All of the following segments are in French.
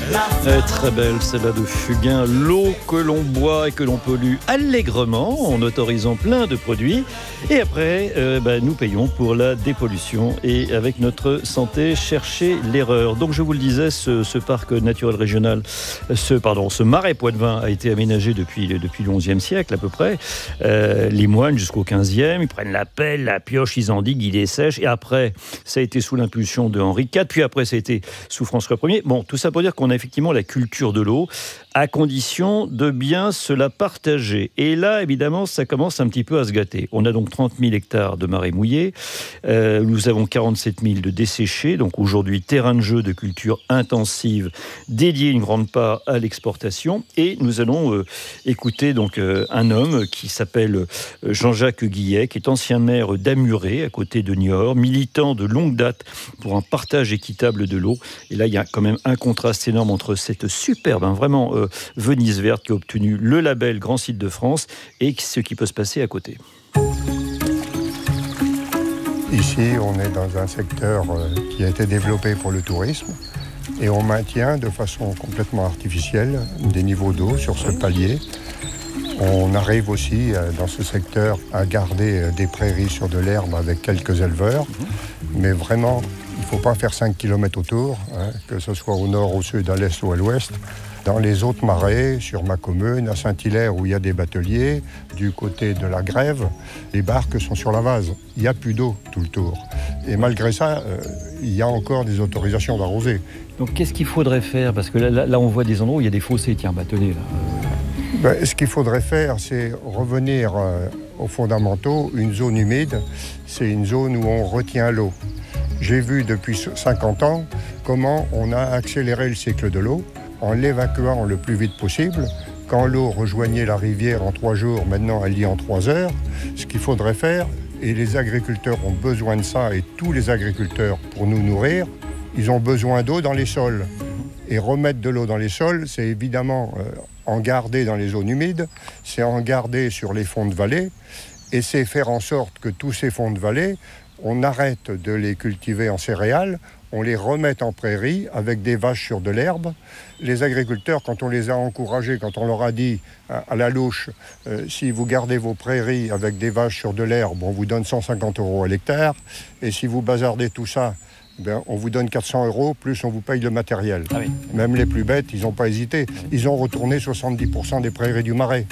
Très belle celle-là de Fugain, l'eau que l'on boit et que l'on pollue allègrement en autorisant plein de produits et après nous payons pour la dépollution et avec notre santé chercher l'erreur. Donc je vous le disais, ce parc naturel régional, ce marais Poitevin a été aménagé depuis le XIe siècle à peu près. Les moines jusqu'au XVe, ils prennent la pelle, la pioche, ils endiguent, ils les sèchent et après ça a été sous l'impulsion de Henri IV, puis après ça a été sous François Ier. Bon, tout ça pour dire qu'on a effectivement la culture de l'eau, à condition de bien se la partager. Et là, évidemment, ça commence un petit peu à se gâter. On a donc 30 000 hectares de marais mouillés, nous avons 47 000 de desséchés, donc aujourd'hui terrain de jeu de culture intensive, dédié une grande part à l'exportation. Et nous allons écouter donc un homme qui s'appelle Jean-Jacques Guillet, qui est ancien maire d'Amuret, à côté de Niort, militant de longue date pour un partage équitable de l'eau. Et là, il y a quand même un contraste énorme entre cette superbe, vraiment Venise verte qui a obtenu le label Grand Site de France et ce qui peut se passer à côté. Ici, on est dans un secteur qui a été développé pour le tourisme et on maintient de façon complètement artificielle des niveaux d'eau sur ce palier. On arrive aussi dans ce secteur à garder des prairies sur de l'herbe avec quelques éleveurs, mais vraiment, il ne faut pas faire 5 km autour, que ce soit au nord, au sud, à l'est ou à l'ouest. Dans les autres marais, sur ma commune, à Saint-Hilaire où il y a des bateliers, du côté de la Grève, les barques sont sur la vase. Il n'y a plus d'eau tout le tour. Et malgré ça, il y a encore des autorisations d'arroser. Donc qu'est-ce qu'il faudrait faire ? Parce que là, on voit des endroits où il y a des fossés, bâtonnets là. Ce qu'il faudrait faire, c'est revenir aux fondamentaux. Une zone humide, c'est une zone où on retient l'eau. J'ai vu depuis 50 ans comment on a accéléré le cycle de l'eau en l'évacuant le plus vite possible. Quand l'eau rejoignait la rivière en 3 jours, maintenant elle y est en 3 heures. Ce qu'il faudrait faire, et les agriculteurs ont besoin de ça, et tous les agriculteurs pour nous nourrir, ils ont besoin d'eau dans les sols. Et remettre de l'eau dans les sols, c'est évidemment en garder dans les zones humides, c'est en garder sur les fonds de vallée, et c'est faire en sorte que tous ces fonds de vallée, on arrête de les cultiver en céréales, on les remet en prairie avec des vaches sur de l'herbe. Les agriculteurs, quand on les a encouragés, quand on leur a dit à la louche, si vous gardez vos prairies avec des vaches sur de l'herbe, on vous donne 150 € à l'hectare, et si vous bazardez tout ça, on vous donne 400 €, plus on vous paye le matériel. Ah oui. Même les plus bêtes, ils n'ont pas hésité. Ils ont retourné 70% des prairies du Marais.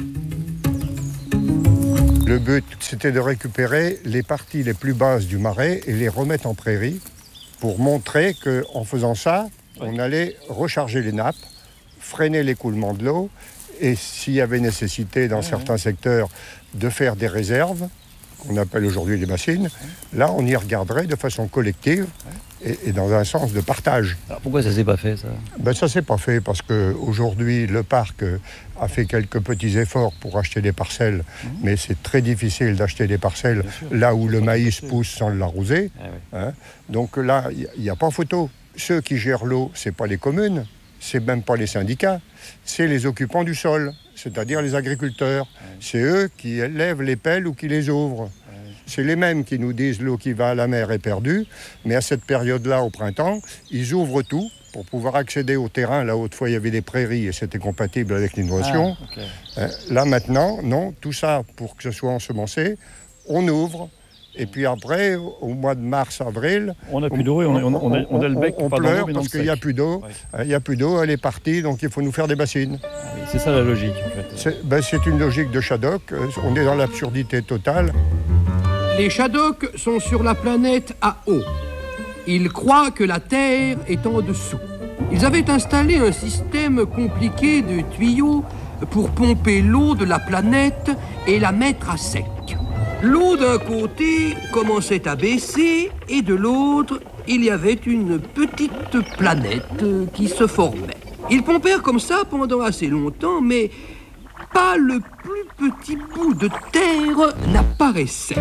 Le but, c'était de récupérer les parties les plus basses du Marais et les remettre en prairie pour montrer qu'en faisant ça, on allait recharger les nappes, freiner l'écoulement de l'eau et s'il y avait nécessité dans certains secteurs de faire des réserves, qu'on appelle aujourd'hui les bassines, là on y regarderait de façon collective et dans un sens de partage. Alors pourquoi ça ne s'est pas fait ça ? Ça ne s'est pas fait parce qu'aujourd'hui le parc a fait quelques petits efforts pour acheter des parcelles, mais c'est très difficile d'acheter des parcelles là où le maïs pousse sans l'arroser. Donc là, il n'y a pas photo. Ceux qui gèrent l'eau, ce n'est pas les communes, c'est même pas les syndicats, c'est les occupants du sol, c'est-à-dire les agriculteurs. C'est eux qui lèvent les pelles ou qui les ouvrent. C'est les mêmes qui nous disent l'eau qui va à la mer est perdue, mais à cette période-là, au printemps, ils ouvrent tout pour pouvoir accéder au terrain. Là, autrefois, il y avait des prairies et c'était compatible avec l'inondation. Là, maintenant, non, tout ça, pour que ce soit ensemencé, on ouvre. Et puis après, au mois de mars-avril... On n'a plus d'eau et on a le bec. On pleure parce qu'il n'y a plus d'eau. Il n'y a plus d'eau, elle est partie, donc il faut nous faire des bassines. C'est ça la logique, en fait. C'est une logique de Shadok. On est dans l'absurdité totale. Les Shadok sont sur la planète à eau. Ils croient que la Terre est en dessous. Ils avaient installé un système compliqué de tuyaux pour pomper l'eau de la planète et la mettre à sec. L'eau d'un côté commençait à baisser et de l'autre, il y avait une petite planète qui se formait. Ils pompèrent comme ça pendant assez longtemps, mais pas le plus petit bout de terre n'apparaissait.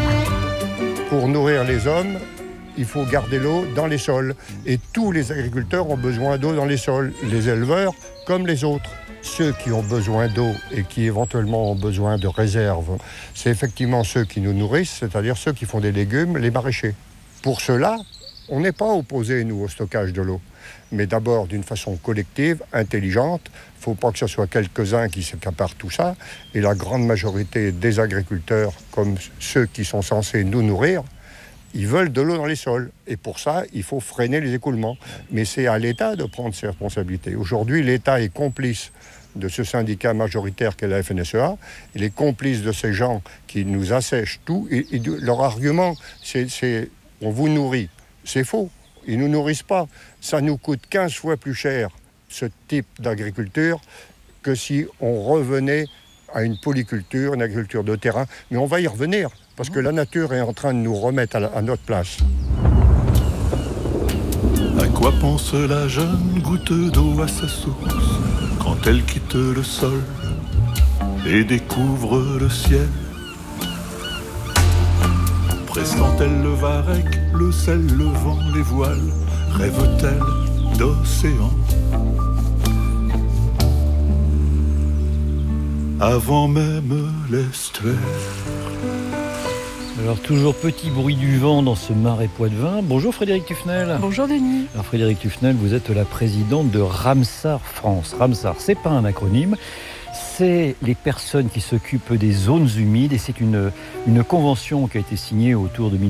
Pour nourrir les hommes, il faut garder l'eau dans les sols. Et tous les agriculteurs ont besoin d'eau dans les sols, les éleveurs comme les autres. Ceux qui ont besoin d'eau et qui éventuellement ont besoin de réserves, c'est effectivement ceux qui nous nourrissent, c'est-à-dire ceux qui font des légumes, les maraîchers. Pour ceux-là, On n'est pas opposés, nous, au stockage de l'eau. Mais d'abord, d'une façon collective, intelligente. Il ne faut pas que ce soit quelques-uns qui s'accaparent tout ça. Et la grande majorité des agriculteurs, comme ceux qui sont censés nous nourrir, ils veulent de l'eau dans les sols. Et pour ça, il faut freiner les écoulements. Mais c'est à l'État de prendre ses responsabilités. Aujourd'hui, l'État est complice de ce syndicat majoritaire qu'est la FNSEA. Il est complice de ces gens qui nous assèchent tout. Et leur argument, c'est on vous nourrit. C'est faux. Ils ne nous nourrissent pas. Ça nous coûte 15 fois plus cher, ce type d'agriculture, que si on revenait à une polyculture, une agriculture de terrain. Mais on va y revenir, parce que la nature est en train de nous remettre à notre place. À quoi pense la jeune goutte d'eau à sa source quand elle quitte le sol et découvre le ciel? Pressent-elle le varech, le sel, le vent, les voiles? Rêve-t-elle d'océan? Avant même l'estuaire. Alors toujours petit bruit du vent dans ce marais Poitevin. Bonjour Frédérique Tufnel. Bonjour Denis. Alors Frédérique Tufnel, vous êtes la présidente de Ramsar France. Ramsar, c'est pas un acronyme, c'est les personnes qui s'occupent des zones humides et c'est une convention qui a été signée autour de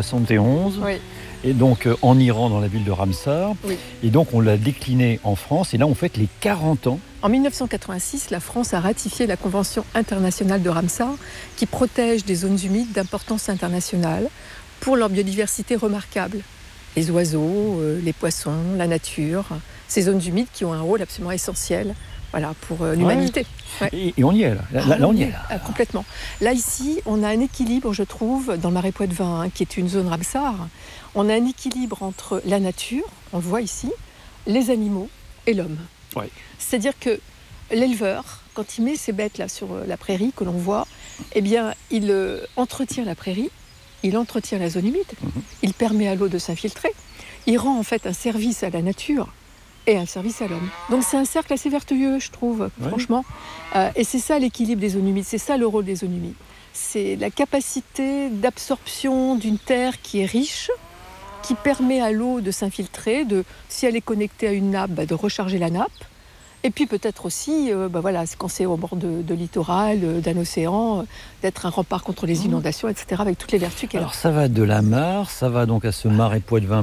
1971. Oui. Et donc en Iran, dans la ville de Ramsar. Oui. Et donc on l'a décliné en France et là on fête les 40 ans. En 1986, la France a ratifié la Convention internationale de Ramsar qui protège des zones humides d'importance internationale pour leur biodiversité remarquable. Les oiseaux, les poissons, la nature, ces zones humides qui ont un rôle absolument essentiel pour l'humanité. Ouais. Et on y est là. Là on y est là. Complètement. Là ici, on a un équilibre, je trouve, dans le marais Poitevin, qui est une zone Ramsar. On a un équilibre entre la nature, on le voit ici, les animaux et l'homme. Ouais. C'est-à-dire que l'éleveur, quand il met ses bêtes là sur la prairie que l'on voit, eh bien, il entretient la prairie, il entretient la zone humide, il permet à l'eau de s'infiltrer, il rend en fait un service à la nature et un service à l'homme. Donc c'est un cercle assez vertueux, je trouve, franchement. Et c'est ça l'équilibre des zones humides, c'est ça le rôle des zones humides. C'est la capacité d'absorption d'une terre qui est riche, qui permet à l'eau de s'infiltrer, si elle est connectée à une nappe, de recharger la nappe. Et puis peut-être aussi, quand c'est au bord de littoral, d'un océan, d'être un rempart contre les inondations, etc., avec toutes les vertus qu'elle a. Alors ça va de la mare, ça va donc à ce marais Poitevin,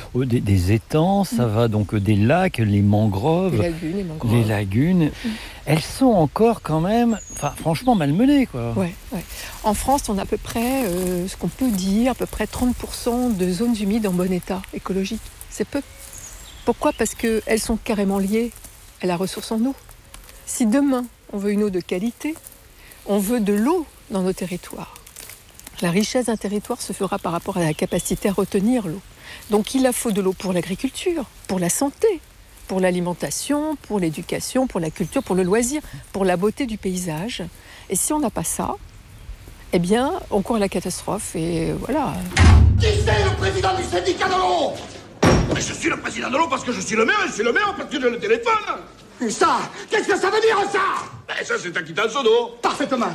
des étangs, ça va donc des lacs, les mangroves, les lagunes. Elles sont encore quand même, franchement malmenées, quoi. Ouais. En France, on a à peu près, ce qu'on peut dire, à peu près 30% de zones humides en bon état écologique. C'est peu. Pourquoi ? Parce qu'elles sont carrément liées à la ressource en eau. Si demain, on veut une eau de qualité, on veut de l'eau dans nos territoires. La richesse d'un territoire se fera par rapport à la capacité à retenir l'eau. Donc il faut de l'eau pour l'agriculture, pour la santé, pour l'alimentation, pour l'éducation, pour la culture, pour le loisir, pour la beauté du paysage. Et si on n'a pas ça, eh bien, on court à la catastrophe et voilà. Qui c'est le président du syndicat de l'eau ? Mais je suis le président de l'eau parce que je suis le maire et je suis le maire parce que j'ai le téléphone. Ça, qu'est-ce que ça veut dire ça ? Ben ça c'est ta quittance d'eau. Parfaitement.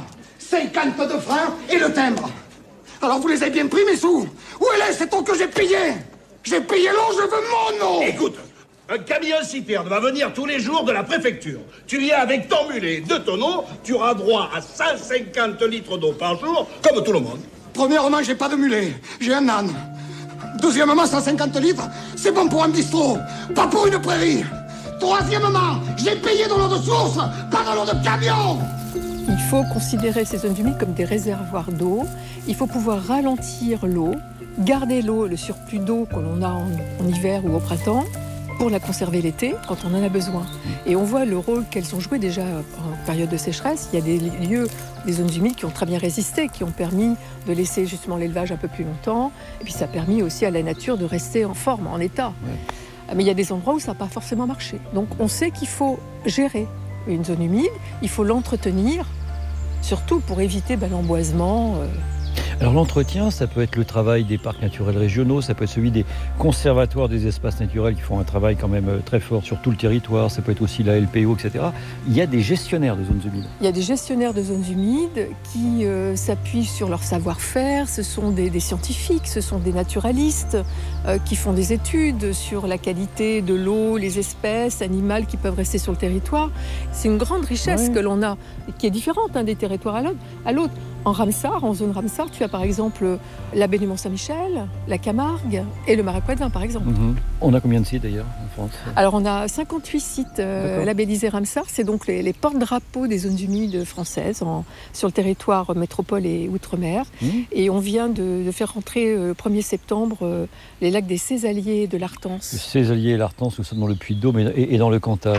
52 francs et le timbre. Alors vous les avez bien pris mes sous ? Où est cette eau que j'ai payée ? J'ai payé l'eau, je veux mon eau. Écoute, un camion citerne va venir tous les jours de la préfecture. Tu viens avec ton mulet de ton eau, tu auras droit à 150 litres d'eau par jour, comme tout le monde. Premièrement, j'ai pas de mulet, j'ai un âne. Deuxièmement, 150 litres, c'est bon pour un bistrot, pas pour une prairie. Troisièmement, j'ai payé dans l'eau de source, pas dans l'eau de camion. Il faut considérer ces zones humides comme des réservoirs d'eau. Il faut pouvoir ralentir l'eau, garder l'eau, le surplus d'eau que l'on a en hiver ou au printemps, pour la conserver l'été, quand on en a besoin. Et on voit le rôle qu'elles ont joué déjà en période de sécheresse. Il y a des lieux, des zones humides qui ont très bien résisté, qui ont permis de laisser justement l'élevage un peu plus longtemps. Et puis ça a permis aussi à la nature de rester en forme, en état. Mais il y a des endroits où ça n'a pas forcément marché. Donc on sait qu'il faut gérer une zone humide, il faut l'entretenir, surtout pour éviter l'emboisement. Alors l'entretien, ça peut être le travail des parcs naturels régionaux, ça peut être celui des conservatoires des espaces naturels qui font un travail quand même très fort sur tout le territoire, ça peut être aussi la LPO, etc. Il y a des gestionnaires de zones humides. Il y a des gestionnaires de zones humides qui s'appuient sur leur savoir-faire. Ce sont des scientifiques, ce sont des naturalistes qui font des études sur la qualité de l'eau, les espèces animales qui peuvent rester sur le territoire. C'est une grande richesse que l'on a, qui est différente des territoires à l'autre. En Ramsar, en zone Ramsar, tu as par exemple la baie du Mont-Saint-Michel, la Camargue et le Marais Poitevin, par exemple. On a combien de sites d'ailleurs en France ? Alors on a 58 sites labellisés Ramsar, c'est donc les porte-drapeaux des zones humides françaises sur le territoire métropole et outre-mer. Et on vient de faire rentrer le 1er septembre les lacs des Césaliers et de l'Artense. Le Césalier et l'Artense, nous sommes dans le Puy-de-Dôme et dans le Cantal.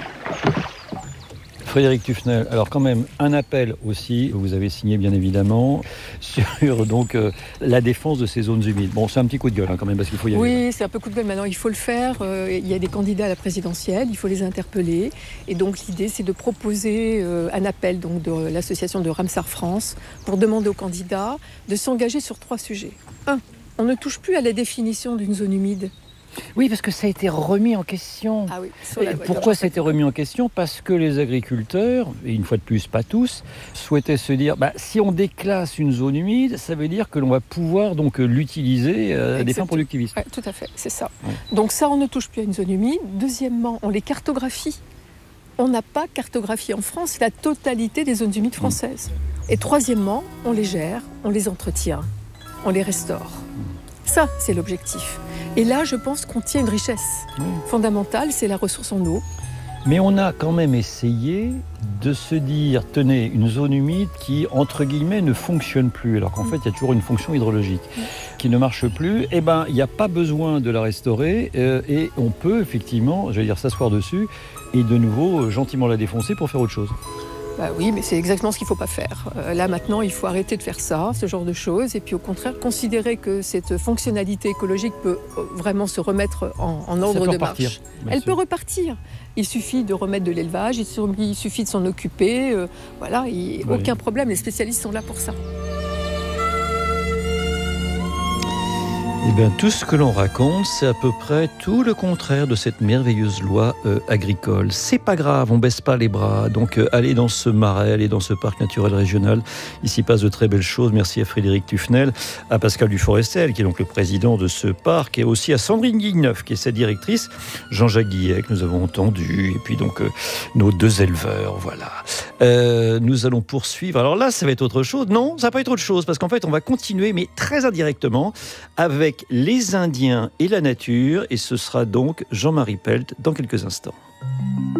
Frédéric Tufnel, alors quand même un appel aussi, vous avez signé bien évidemment, sur donc la défense de ces zones humides. Bon, c'est un petit coup de gueule quand même parce qu'il faut y aller. Oui, c'est un peu coup de gueule maintenant, il faut le faire. Il y a des candidats à la présidentielle, il faut les interpeller. Et donc l'idée c'est de proposer un appel donc, de l'association de Ramsar France pour demander aux candidats de s'engager sur 3 sujets. 1. On ne touche plus à la définition d'une zone humide. Oui, parce que ça a été remis en question. Ah oui, pourquoi ça a été remis en question ? Parce que les agriculteurs, et une fois de plus, pas tous, souhaitaient se dire, si on déclasse une zone humide, ça veut dire que l'on va pouvoir donc l'utiliser à des fins productivistes. Oui, tout à fait, c'est ça. Ouais. Donc ça, on ne touche plus à une zone humide. Deuxièmement, on les cartographie. On n'a pas cartographié en France la totalité des zones humides françaises. Et troisièmement, on les gère, on les entretient, on les restaure. Ça, c'est l'objectif. Et là, je pense qu'on tient une richesse fondamentale, c'est la ressource en eau. Mais on a quand même essayé de se dire, tenez, une zone humide qui, entre guillemets, ne fonctionne plus, alors qu'en fait, il y a toujours une fonction hydrologique qui ne marche plus. Eh bien, il n'y a pas besoin de la restaurer et on peut effectivement, s'asseoir dessus et de nouveau gentiment la défoncer pour faire autre chose. Oui, mais c'est exactement ce qu'il ne faut pas faire. Là, maintenant, il faut arrêter de faire ça, ce genre de choses, et puis au contraire, considérer que cette fonctionnalité écologique peut vraiment se remettre en ordre de marche. Elle peut repartir. Il suffit de remettre de l'élevage, il suffit de s'en occuper. Aucun problème, les spécialistes sont là pour ça. Eh bien, tout ce que l'on raconte, c'est à peu près tout le contraire de cette merveilleuse loi agricole. C'est pas grave, on baisse pas les bras. Donc, allez dans ce marais, allez dans ce parc naturel régional. Il s'y passe de très belles choses. Merci à Frédéric Tufnel, à Pascal Duforestel, qui est donc le président de ce parc, et aussi à Sandrine Guigneuve, qui est sa directrice, Jean-Jacques Guillet, que nous avons entendu, et puis donc nos 2 éleveurs, voilà. Nous allons poursuivre. Alors là, ça va être autre chose. Non, ça va pas être autre chose, parce qu'en fait, on va continuer, mais très indirectement, avec les Indiens et la nature, et ce sera donc Jean-Marie Pelt dans quelques instants.